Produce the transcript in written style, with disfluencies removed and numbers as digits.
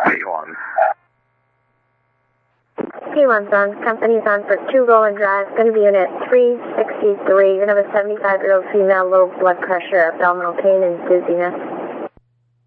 K1. K1's on. Company's on for 2 Roland Drive. Going to be unit 363. You're going to have a 75-year-old female, low blood pressure, abdominal pain, and dizziness.